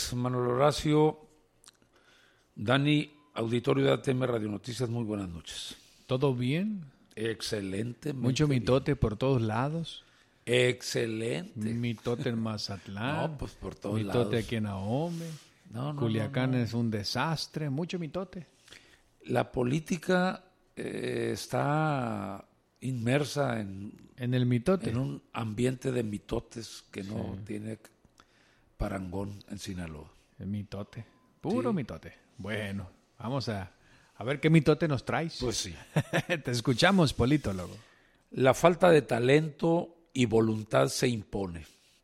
noches, Manuel Horacio. Dani, auditorio de ATM Radio Noticias, muy buenas noches. ¿Todo bien? Excelente. Mucho mitote por todos lados. Excelente. Mitote en Mazatlán. No, pues por todos mitote lados. aquí en Ahome. Culiacán es un desastre. Mucho mitote. La política está inmersa en el mitote. En un ambiente de mitotes que no tiene parangón en Sinaloa. El mitote. Puro mitote. Bueno, vamos a ver qué mitote nos traes. Pues sí. Te escuchamos, politólogo. La falta de talento y voluntad se impone.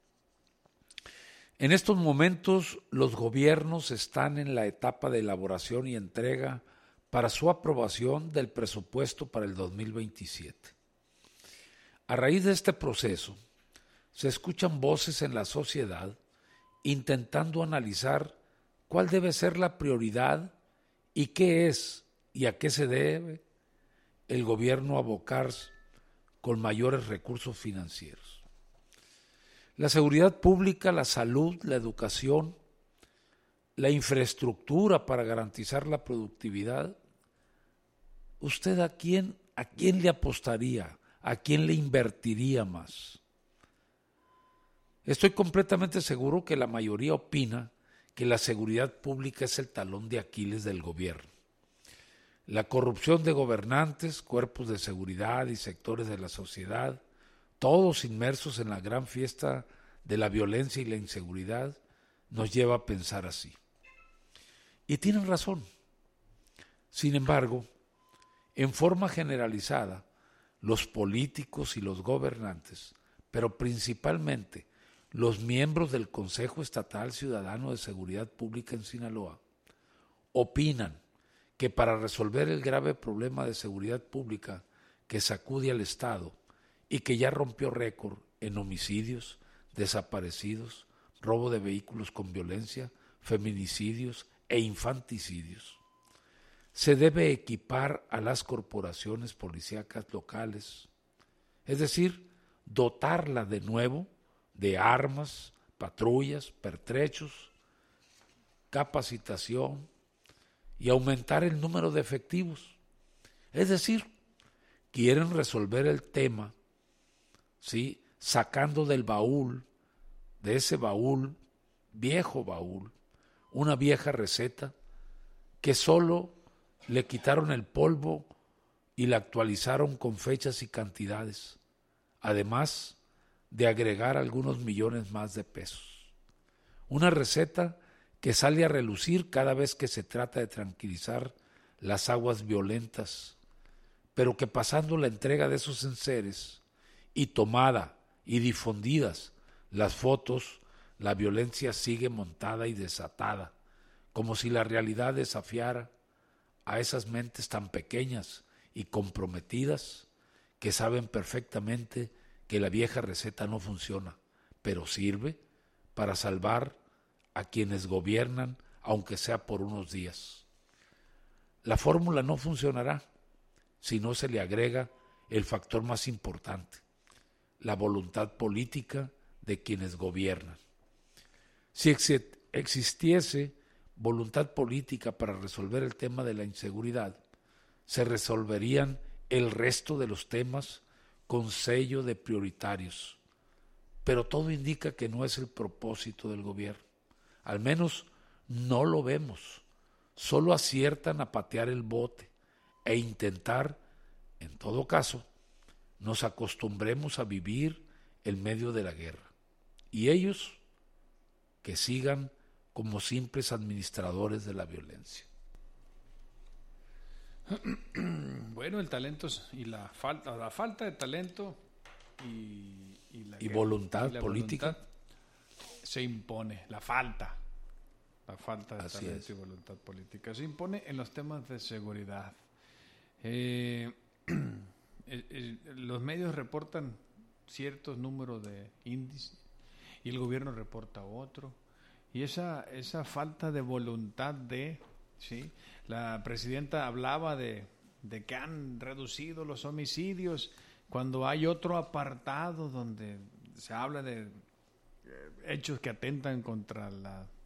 En estos momentos, los gobiernos están en la etapa de elaboración y entrega para su aprobación del presupuesto para el 2027. A raíz de este proceso, se escuchan voces en la sociedad intentando analizar cuál debe ser la prioridad y qué es y a qué se debe el gobierno abocarse con mayores recursos financieros. La seguridad pública, la salud, la educación, la infraestructura para garantizar la productividad. ¿Usted a quién le apostaría? ¿A quién le invertiría más? Estoy completamente seguro que la mayoría opina que la seguridad pública es el talón de Aquiles del gobierno. La corrupción de gobernantes, cuerpos de seguridad y sectores de la sociedad, todos inmersos en la gran fiesta de la violencia y la inseguridad, nos lleva a pensar así. Y tienen razón. Sin embargo, en forma generalizada, los políticos y los gobernantes, pero principalmente los miembros del Consejo Estatal Ciudadano de Seguridad Pública en Sinaloa, opinan que para resolver el grave problema de seguridad pública que sacude al Estado y que ya rompió récord en homicidios, desaparecidos, robo de vehículos con violencia, feminicidios e infanticidios, se debe equipar a las corporaciones policíacas locales, es decir, dotarla de nuevo de armas, patrullas, pertrechos, capacitación y aumentar el número de efectivos. Es decir, quieren resolver el tema, ¿sí?, sacando del baúl, de ese baúl, viejo baúl, una vieja receta que solo le quitaron el polvo y la actualizaron con fechas y cantidades, además de agregar algunos millones más de pesos. Una receta que sale a relucir cada vez que se trata de tranquilizar las aguas violentas, pero que pasando la entrega de esos enseres y tomada y difundidas las fotos, la violencia sigue montada y desatada, como si la realidad desafiara a esas mentes tan pequeñas y comprometidas que saben perfectamente que la vieja receta no funciona, pero sirve para salvar a quienes gobiernan, aunque sea por unos días. La fórmula no funcionará si no se le agrega el factor más importante, la voluntad política de quienes gobiernan. Si existiese voluntad política para resolver el tema de la inseguridad, se resolverían el resto de los temas con sello de prioritarios. Pero todo indica que no es el propósito del gobierno. Al menos no lo vemos. Solo aciertan a patear el bote e intentar, en todo caso, nos acostumbremos a vivir en medio de la guerra. Y ellos que sigan como simples administradores de la violencia. Bueno, el talento y la falta de talento y voluntad política voluntad se impone, la falta de talento y voluntad política se impone en los temas de seguridad. Los medios reportan ciertos números de índice y el gobierno reporta otro, y esa falta de voluntad ¿sí? La presidenta hablaba de que han reducido los homicidios, cuando hay otro apartado donde se habla de hechos que atentan contra la